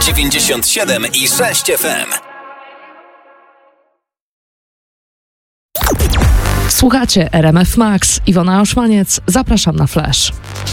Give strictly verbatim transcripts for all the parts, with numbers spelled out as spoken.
dziewięćdziesiąt siedem i sześć F M. Słuchacie R M F Max. Iwona Oszmaniec. Zapraszam na Flash.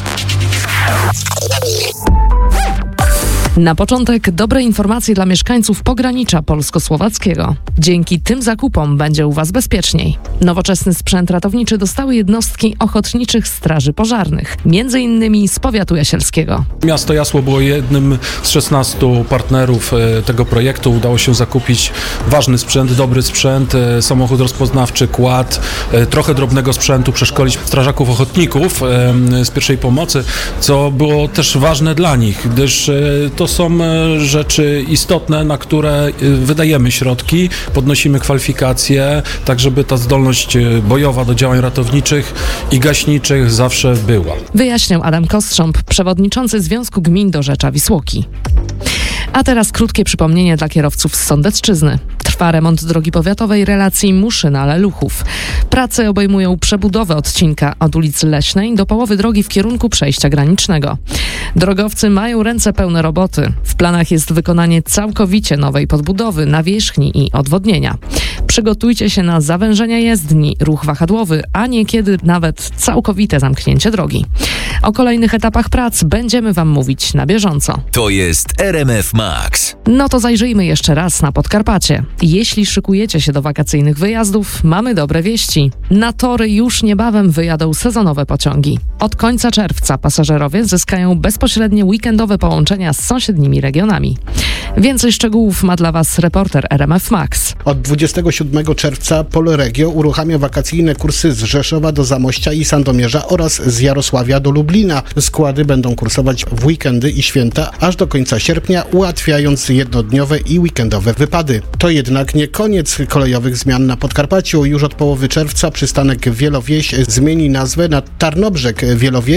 Na początek dobre informacje dla mieszkańców pogranicza polsko-słowackiego. Dzięki tym zakupom będzie u Was bezpieczniej. Nowoczesny sprzęt ratowniczy dostały jednostki ochotniczych straży pożarnych, między innymi z powiatu jasielskiego. Miasto Jasło było jednym z szesnastu partnerów tego projektu. Udało się zakupić ważny sprzęt, dobry sprzęt, samochód rozpoznawczy, kład, trochę drobnego sprzętu, przeszkolić strażaków ochotników z pierwszej pomocy, co było też ważne dla nich, gdyż to są rzeczy istotne, na które wydajemy środki, podnosimy kwalifikacje, tak żeby ta zdolność bojowa do działań ratowniczych i gaśniczych zawsze była. Wyjaśniał Adam Kostrząb, przewodniczący Związku Gmin Dorzecza Wisłoki. A teraz krótkie przypomnienie dla kierowców z Sądecczyzny. Trwa remont drogi powiatowej relacji Muszyna-Leluchów. Prace obejmują przebudowę odcinka od ulicy Leśnej do połowy drogi w kierunku przejścia granicznego. Drogowcy mają ręce pełne roboty. W planach jest wykonanie całkowicie nowej podbudowy, nawierzchni i odwodnienia. Przygotujcie się na zawężenia jezdni, ruch wahadłowy, a niekiedy nawet całkowite zamknięcie drogi. O kolejnych etapach prac będziemy Wam mówić na bieżąco. To jest R M F Max. No to zajrzyjmy jeszcze raz na Podkarpacie. Jeśli szykujecie się do wakacyjnych wyjazdów, mamy dobre wieści. Na tory już niebawem wyjadą sezonowe pociągi. Od końca czerwca pasażerowie zyskają bezpośrednie weekendowe połączenia z sąsiednimi regionami. Więcej szczegółów ma dla Was reporter R M F Max. Od dwudziestego siódmego czerwca Polregio uruchamia wakacyjne kursy z Rzeszowa do Zamościa i Sandomierza oraz z Jarosławia do Lublina. Składy będą kursować w weekendy i święta aż do końca sierpnia, ułatwiając jednodniowe i weekendowe wypady. To jednak nie koniec kolejowych zmian na Podkarpaciu. Już od połowy czerwca przystanek Wielowieś zmieni nazwę na Tarnobrzeg Wielowieś.